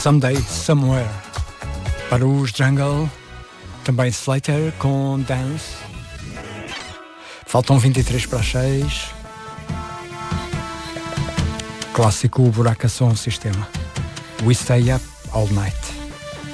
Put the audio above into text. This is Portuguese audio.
Someday, Somewhere. Para os Jungle, também Slater com Dance. Faltam 23 para as 6. Clássico Buraca Som Sistema. We Stay Up All Night.